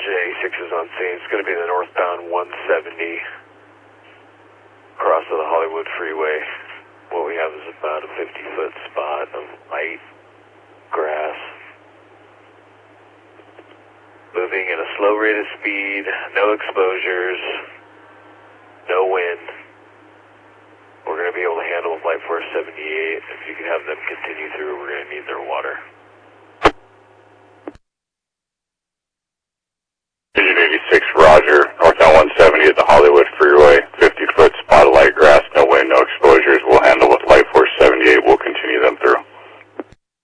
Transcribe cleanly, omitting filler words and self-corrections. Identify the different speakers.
Speaker 1: J6 is on scene. It's going to be the northbound 170 across to the Hollywood Freeway. What we have is about a 50-foot spot of light grass. Moving at a slow rate of speed, no exposures, no wind. We're going to be able to handle Flight Force 78. If you can have them continue through, we're going to need their water.